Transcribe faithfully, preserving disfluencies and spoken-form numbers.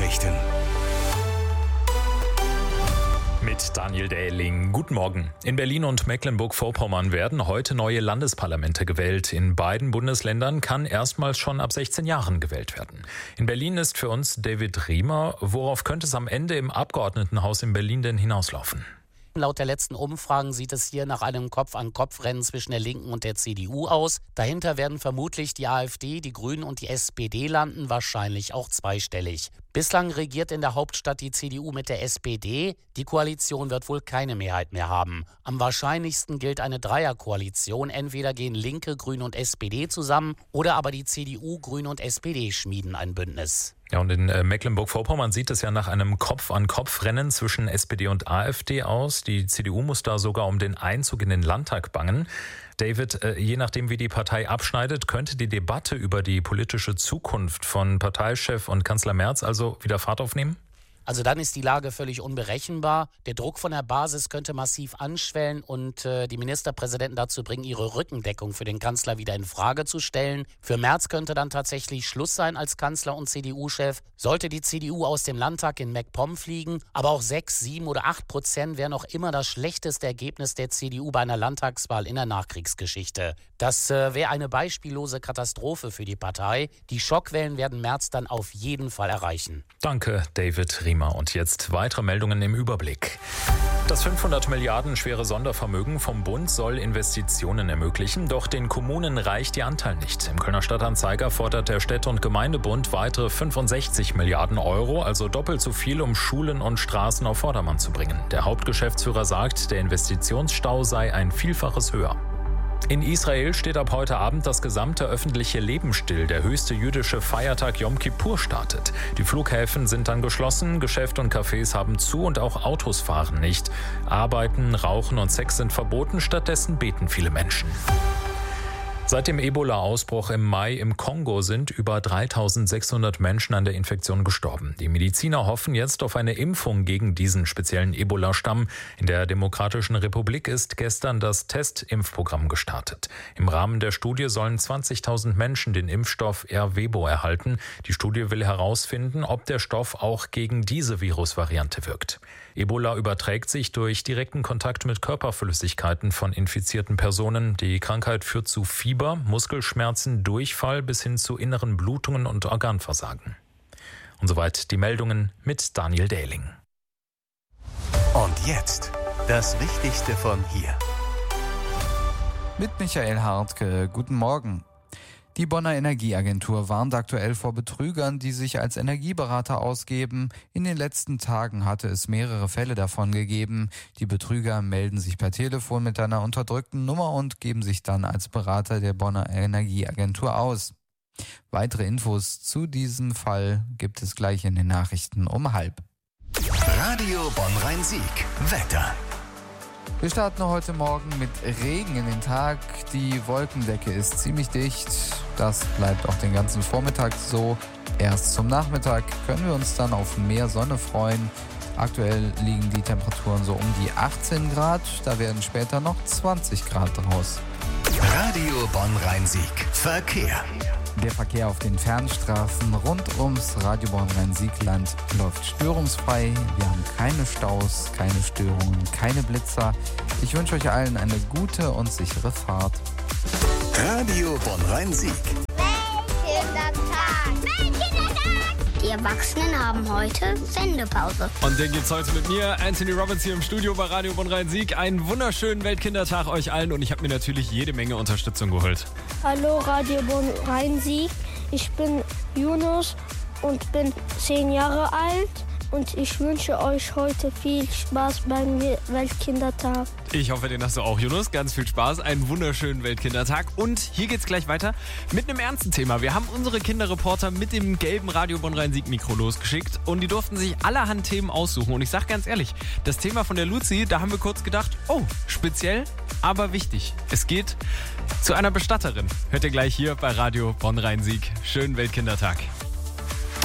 Nachrichten. Mit Daniel Dähling. Guten Morgen. In Berlin und Mecklenburg-Vorpommern werden heute neue Landesparlamente gewählt. In beiden Bundesländern kann erstmals schon ab sechzehn Jahren gewählt werden. In Berlin ist für uns David Riemer. Worauf könnte es am Ende im Abgeordnetenhaus in Berlin denn hinauslaufen? Laut der letzten Umfragen sieht es hier nach einem Kopf-an-Kopf-Rennen zwischen der Linken und der C D U aus. Dahinter werden vermutlich die AfD, die Grünen und die S P D landen, wahrscheinlich auch zweistellig. Bislang regiert in der Hauptstadt die C D U mit der S P D. Die Koalition wird wohl keine Mehrheit mehr haben. Am wahrscheinlichsten gilt eine Dreierkoalition. Entweder gehen Linke, Grüne und S P D zusammen oder aber die C D U, Grüne und S P D schmieden ein Bündnis. Ja, und in äh, Mecklenburg-Vorpommern sieht es ja nach einem Kopf-an-Kopf-Rennen zwischen S P D und AfD aus. Die C D U muss da sogar um den Einzug in den Landtag bangen. David, äh, je nachdem wie die Partei abschneidet, könnte die Debatte über die politische Zukunft von Parteichef und Kanzler Merz also wieder Fahrt aufnehmen? Also dann ist die Lage völlig unberechenbar. Der Druck von der Basis könnte massiv anschwellen und äh, die Ministerpräsidenten dazu bringen, ihre Rückendeckung für den Kanzler wieder in Frage zu stellen. Für Merz könnte dann tatsächlich Schluss sein als Kanzler und C D U-Chef. Sollte die C D U aus dem Landtag in MacPom fliegen, aber auch sechs, sieben oder acht Prozent wäre noch immer das schlechteste Ergebnis der C D U bei einer Landtagswahl in der Nachkriegsgeschichte. Das äh, wäre eine beispiellose Katastrophe für die Partei. Die Schockwellen werden Merz dann auf jeden Fall erreichen. Danke, David Riemer. Und jetzt weitere Meldungen im Überblick. Das fünfhundert Milliarden schwere Sondervermögen vom Bund soll Investitionen ermöglichen, doch den Kommunen reicht ihr Anteil nicht. Im Kölner Stadtanzeiger fordert der Städte- und Gemeindebund weitere fünfundsechzig Milliarden Euro, also doppelt so viel, um Schulen und Straßen auf Vordermann zu bringen. Der Hauptgeschäftsführer sagt, der Investitionsstau sei ein Vielfaches höher. In Israel steht ab heute Abend das gesamte öffentliche Leben still. Der höchste jüdische Feiertag Yom Kippur startet. Die Flughäfen sind dann geschlossen, Geschäfte und Cafés haben zu und auch Autos fahren nicht. Arbeiten, Rauchen und Sex sind verboten, stattdessen beten viele Menschen. Seit dem Ebola-Ausbruch im Mai im Kongo sind über dreitausendsechshundert Menschen an der Infektion gestorben. Die Mediziner hoffen jetzt auf eine Impfung gegen diesen speziellen Ebola-Stamm. In der Demokratischen Republik ist gestern das Testimpfprogramm gestartet. Im Rahmen der Studie sollen zwanzigtausend Menschen den Impfstoff Ervebo erhalten. Die Studie will herausfinden, ob der Stoff auch gegen diese Virusvariante wirkt. Ebola überträgt sich durch direkten Kontakt mit Körperflüssigkeiten von infizierten Personen. Die Krankheit führt zu Fieber, Muskelschmerzen, Durchfall bis hin zu inneren Blutungen und Organversagen. Und soweit die Meldungen mit Daniel Dähling. Und jetzt das Wichtigste von hier. Mit Michael Hartke. Guten Morgen. Die Bonner Energieagentur warnt aktuell vor Betrügern, die sich als Energieberater ausgeben. In den letzten Tagen hatte es mehrere Fälle davon gegeben. Die Betrüger melden sich per Telefon mit einer unterdrückten Nummer und geben sich dann als Berater der Bonner Energieagentur aus. Weitere Infos zu diesem Fall gibt es gleich in den Nachrichten um halb. Radio Bonn-Rhein-Sieg. Wetter. Wir starten heute Morgen mit Regen in den Tag. Die Wolkendecke ist ziemlich dicht. Das bleibt auch den ganzen Vormittag so. Erst zum Nachmittag können wir uns dann auf mehr Sonne freuen. Aktuell liegen die Temperaturen so um die achtzehn Grad. Da werden später noch zwanzig Grad draus. Radio Bonn-Rhein-Sieg. Verkehr. Der Verkehr auf den Fernstraßen rund ums Radio Bonn-Rhein-Sieg-Land läuft störungsfrei. Wir haben keine Staus, keine Störungen, keine Blitzer. Ich wünsche euch allen eine gute und sichere Fahrt. Radio Bonn-Rhein-Sieg. Weltkindertag! Weltkindertag! Die Erwachsenen haben heute Sendepause. Und den geht's heute mit mir, Anthony Robbins, hier im Studio bei Radio Bonn-Rhein-Sieg. Einen wunderschönen Weltkindertag euch allen und ich habe mir natürlich jede Menge Unterstützung geholt. Hallo Radio Bonn-Rhein-Sieg, ich bin Yunus und bin zehn Jahre alt. Und ich wünsche euch heute viel Spaß beim Weltkindertag. Ich hoffe, den hast du auch, Yunus. Ganz viel Spaß, einen wunderschönen Weltkindertag. Und hier geht's gleich weiter mit einem ernsten Thema. Wir haben unsere Kinderreporter mit dem gelben Radio Bonn-Rhein-Sieg-Mikro losgeschickt und die durften sich allerhand Themen aussuchen. Und ich sag ganz ehrlich, das Thema von der Luzi, da haben wir kurz gedacht, oh, speziell, aber wichtig. Es geht zu einer Bestatterin. Hört ihr gleich hier bei Radio Bonn-Rhein-Sieg. Schönen Weltkindertag.